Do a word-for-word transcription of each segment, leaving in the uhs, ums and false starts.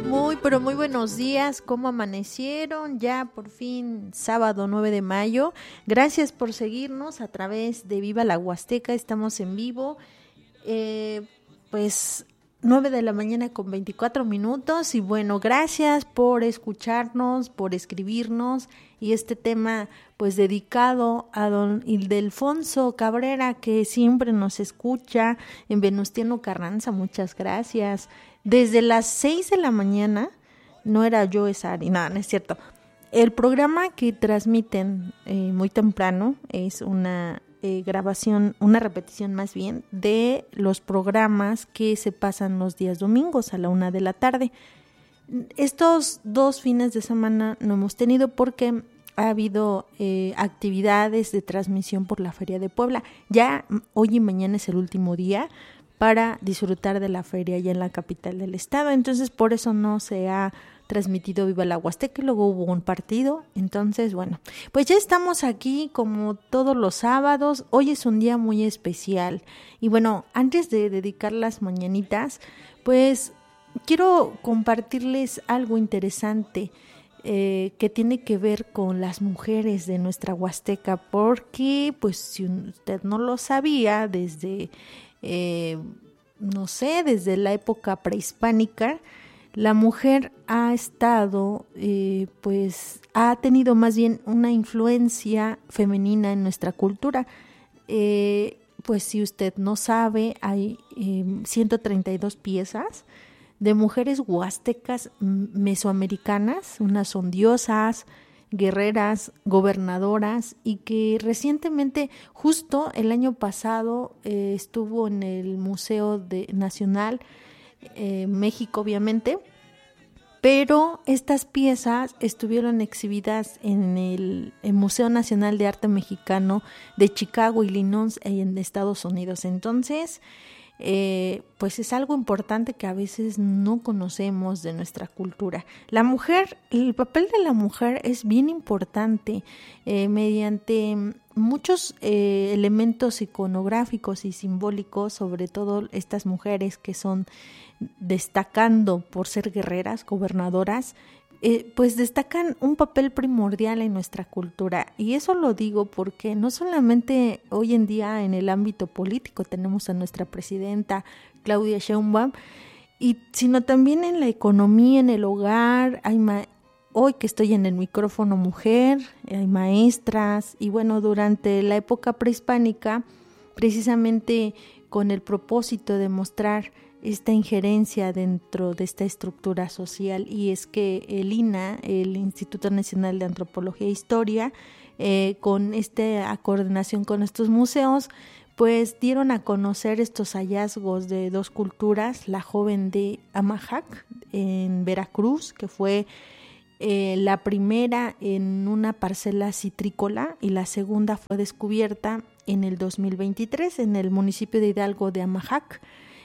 Muy, pero muy buenos días. ¿Cómo amanecieron? Ya por fin, sábado nueve de mayo. Gracias por seguirnos a través de Viva la Huasteca. Estamos en vivo. Eh, pues nueve de la mañana con veinticuatro minutos. Y bueno, gracias por escucharnos, por escribirnos. Y este tema, pues dedicado a don Ildefonso Cabrera, que siempre nos escucha en Venustiano Carranza. Muchas gracias. Desde las seis de la mañana, no era yo esa, ni nada, no es cierto. El programa que transmiten eh, muy temprano es una eh, grabación, una repetición más bien, de los programas que se pasan los días domingos a la una de la tarde. Estos dos fines de semana no hemos tenido porque ha habido eh, actividades de transmisión por la Feria de Puebla. Ya hoy y mañana es el último día para disfrutar de la feria allá en la capital del estado, entonces por eso no se ha transmitido Viva la Huasteca, y luego hubo un partido. Entonces bueno, pues ya estamos aquí como todos los sábados. Hoy es un día muy especial y bueno, antes de dedicar las mañanitas, pues quiero compartirles algo interesante eh, que tiene que ver con las mujeres de nuestra Huasteca, porque pues si usted no lo sabía, desde Eh, no sé, desde la época prehispánica, la mujer ha estado, eh, pues, ha tenido más bien una influencia femenina en nuestra cultura. Eh, pues si usted no sabe, hay eh, ciento treinta y dos piezas de mujeres huastecas mesoamericanas. Unas son diosas, guerreras, gobernadoras, y que recientemente, justo el año pasado, eh, estuvo en el Museo de, Nacional, eh, México obviamente, pero estas piezas estuvieron exhibidas en el, el Museo Nacional de Arte Mexicano de Chicago, Illinois, en Estados Unidos. Entonces, Eh, pues es algo importante que a veces no conocemos de nuestra cultura. La mujer, el papel de la mujer es bien importante eh, mediante muchos eh, elementos iconográficos y simbólicos, sobre todo estas mujeres que son destacando por ser guerreras, gobernadoras. Eh, pues destacan un papel primordial en nuestra cultura, y eso lo digo porque no solamente hoy en día en el ámbito político tenemos a nuestra presidenta Claudia Sheinbaum, y sino también en la economía, en el hogar. Hay ma- hoy que estoy en el micrófono mujer, hay maestras, y bueno, durante la época prehispánica, precisamente con el propósito de mostrar esta injerencia dentro de esta estructura social, y es que el I N A, el Instituto Nacional de Antropología e Historia, eh, con esta coordinación con estos museos, pues dieron a conocer estos hallazgos de dos culturas: la joven de Amajac en Veracruz, que fue eh, la primera en una parcela citrícola, y la segunda fue descubierta en el dos mil veintitrés en el municipio de Hidalgo de Amajac.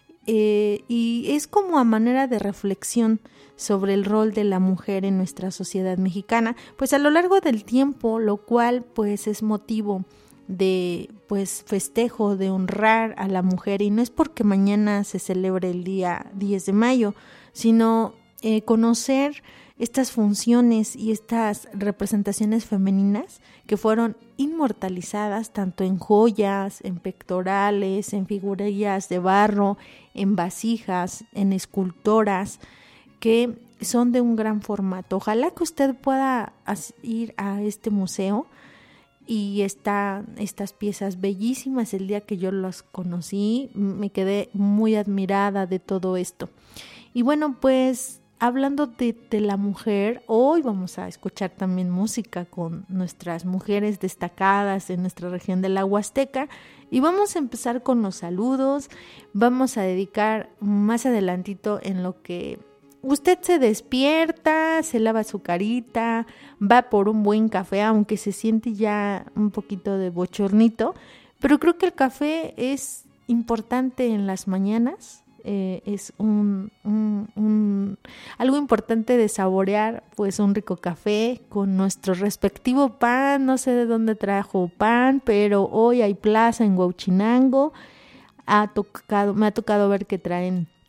Eh, y es como a manera de reflexión sobre el rol de la mujer en nuestra sociedad mexicana, pues a lo largo del tiempo, lo cual pues es motivo de pues festejo, de honrar a la mujer, y no es porque mañana se celebre el día diez de mayo, sino eh, conocer estas funciones y estas representaciones femeninas que fueron inmortalizadas tanto en joyas, en pectorales, en figurillas de barro, en vasijas, en escultoras, que son de un gran formato. Ojalá que usted pueda ir a este museo, y está estas piezas bellísimas. El día que yo las conocí me quedé muy admirada de todo esto. Y bueno, pues hablando de, de la mujer, hoy vamos a escuchar también música con nuestras mujeres destacadas en nuestra región de la Huasteca, y vamos a empezar con los saludos. Vamos a dedicar más adelantito, en lo que usted se despierta, se lava su carita, va por un buen café, aunque se siente ya un poquito de bochornito, pero creo que el café es importante en las mañanas. Eh, es un, un, un algo importante de saborear, pues un rico café con nuestro respectivo pan. No sé de dónde trajo pan, pero hoy hay plaza en Huauchinango. Ha tocado, me ha tocado ver que traen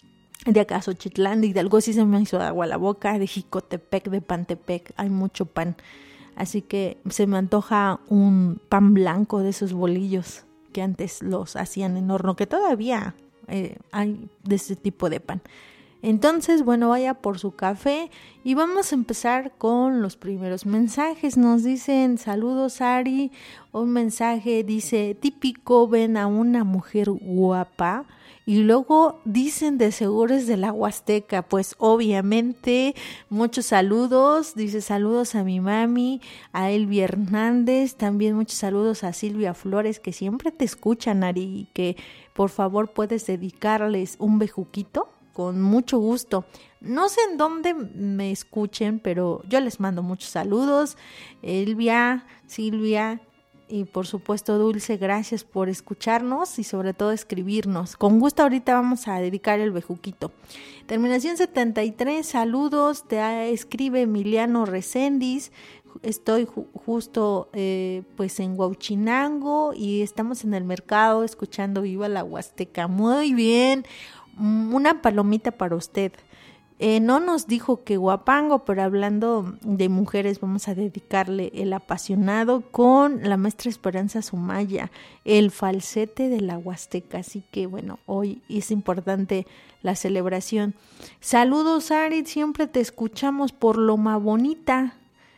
de acá Xochitlán, de Hidalgo, sí se me hizo agua la boca, de Jicotepec, de Pantepec, hay mucho pan. Así que se me antoja un pan blanco de esos bolillos que antes los hacían en horno, que todavía eh, hay de ese tipo de pan. Entonces, bueno, vaya por su café y vamos a empezar con los primeros mensajes. Nos dicen, saludos Ari, un mensaje dice, típico, ven a una mujer guapa y luego dicen de seguro es de la Huasteca. Pues obviamente, muchos saludos, dice saludos a mi mami, a Elvia Hernández, también muchos saludos a Silvia Flores, que siempre te escuchan, Ari, y que por favor puedes dedicarles un bejuquito. Con mucho gusto. No sé en dónde me escuchen, pero yo les mando muchos saludos. Elvia, Silvia y por supuesto Dulce, gracias por escucharnos y sobre todo escribirnos. Con gusto ahorita vamos a dedicar el bejuquito. Terminación setenta y tres, saludos, te escribe Emiliano Reséndiz. Estoy ju- justo eh, pues en Huauchinango y estamos en el mercado escuchando Viva la Huasteca. Muy bien. Una palomita para usted. Eh, no nos dijo que Huapango, pero hablando de mujeres, vamos a dedicarle El Apasionado con la maestra Esperanza Sumaya, el falsete de la Huasteca. Así que bueno, hoy es importante la celebración. Saludos, Arid, siempre te escuchamos por Loma Bonita.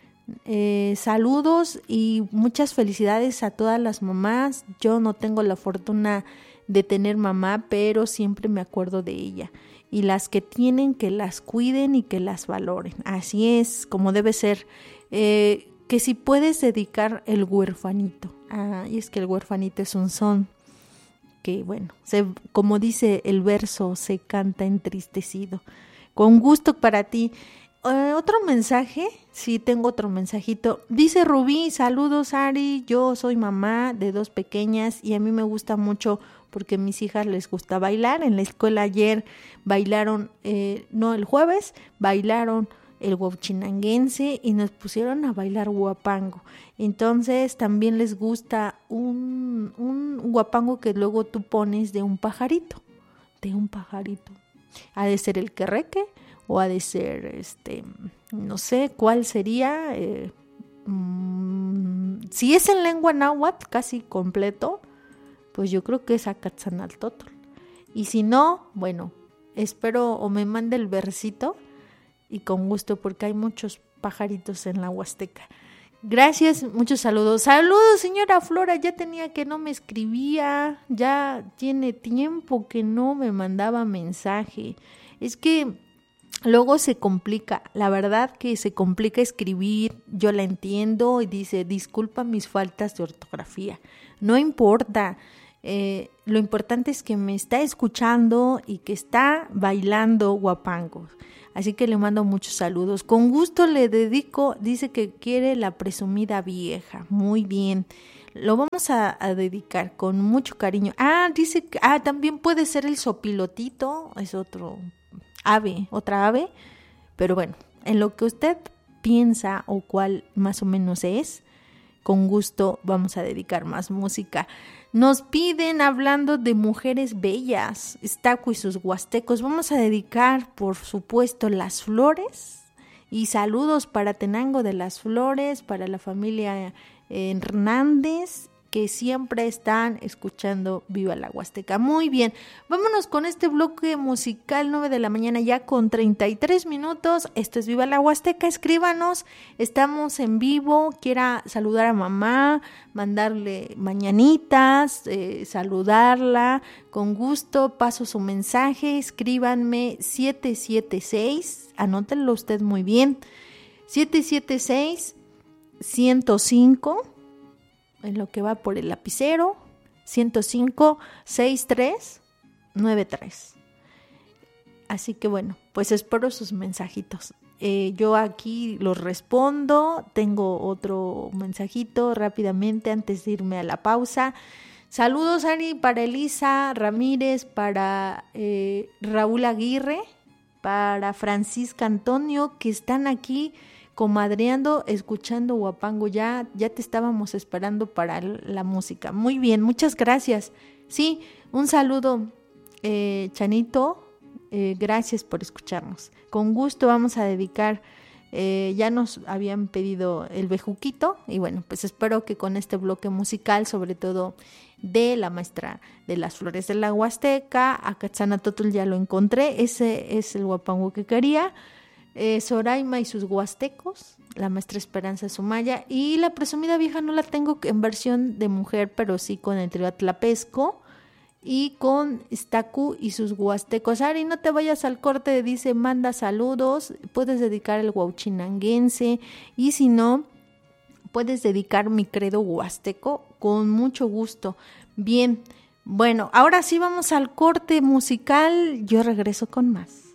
Eh, saludos y muchas felicidades a todas las mamás. Yo no tengo la fortuna de tener mamá, pero siempre me acuerdo de ella. Y las que tienen, que las cuiden y que las valoren. Así es, como debe ser. Eh, que si puedes dedicar el huerfanito. Ah, y es que el huerfanito es un son que, bueno, se, como dice el verso, se canta entristecido. Con gusto para ti. Uh, otro mensaje, sí, tengo otro mensajito. Dice Rubí, saludos Ari, yo soy mamá de dos pequeñas y a mí me gusta mucho porque a mis hijas les gusta bailar. En la escuela ayer bailaron, eh, no el jueves, bailaron el huauchinanguense y nos pusieron a bailar huapango. Entonces también les gusta un, un huapango que luego tú pones de un pajarito, de un pajarito. Ha de ser el querreque o ha de ser, este, no sé cuál sería. Eh, mmm, si es en lengua náhuatl casi completo, pues yo creo que es Acatzanaltotl. Y si no, bueno, espero o me mande el versito y con gusto porque hay muchos pajaritos en la Huasteca. Gracias, muchos saludos. Saludos, señora Flora, ya tenía que no me escribía, ya tiene tiempo que no me mandaba mensaje. Es que luego se complica, la verdad que se complica escribir, yo la entiendo y dice, disculpa mis faltas de ortografía. No importa, eh, lo importante es que me está escuchando y que está bailando huapango. Así que le mando muchos saludos. Con gusto le dedico, dice que quiere la presumida vieja. Muy bien. Lo vamos a, a dedicar con mucho cariño. Ah, dice que ah, también puede ser el sopilotito. Es otro ave, otra ave. Pero bueno, en lo que usted piensa o cuál más o menos es, con gusto vamos a dedicar más música. Nos piden, hablando de mujeres bellas, Estaco y sus huastecos, vamos a dedicar, por supuesto, Las Flores. Y saludos para Tenango de Las Flores, para la familia Hernández, que siempre están escuchando Viva la Huasteca. Muy bien, vámonos con este bloque musical, nueve de la mañana ya con treinta y tres minutos. Esto es Viva la Huasteca, escríbanos, estamos en vivo. Quiera saludar a mamá, mandarle mañanitas, eh, saludarla, con gusto paso su mensaje. Escríbanme siete siete seis, anótenlo usted muy bien, siete siete seis, ciento cinco, en lo que va por el lapicero, ciento cinco, sesenta y tres, noventa y tres. Así que bueno, pues espero sus mensajitos. Eh, yo aquí los respondo. Tengo otro mensajito rápidamente antes de irme a la pausa. Saludos, Ari, para Elisa Ramírez, para eh, Raúl Aguirre, para Francisca Antonio, que están aquí comadreando, escuchando huapango. Ya, ya te estábamos esperando para la música. Muy bien, muchas gracias. Sí, un saludo, eh, Chanito, eh, gracias por escucharnos. Con gusto vamos a dedicar, eh, ya nos habían pedido el bejuquito y bueno, pues espero que con este bloque musical, sobre todo de la maestra de las flores de la Huasteca, Acatzanatotl ya lo encontré, ese es el huapango que quería, eh, Soraima y sus huastecos, la maestra Esperanza Sumaya, y la presumida vieja no la tengo en versión de mujer, pero sí con el trío Atlapesco y con Stacu y sus huastecos. Ari, no te vayas al corte, dice, manda saludos, puedes dedicar el huauchinanguense, y si no, puedes dedicar mi credo huasteco con mucho gusto. Bien, bueno, ahora sí vamos al corte musical, yo regreso con más.